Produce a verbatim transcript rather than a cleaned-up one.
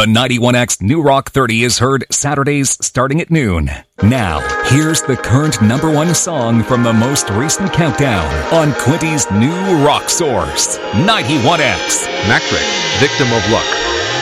The ninety-one X New Rock thirty is heard Saturdays starting at noon. Now, here's the current number one song from the most recent countdown on Quinty's new rock source, ninety-one X. Macrick, Victim of Luck.